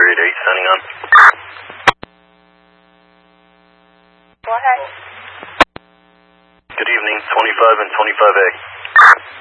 Period 8, signing on. Go ahead. Good evening, 25 and 25A.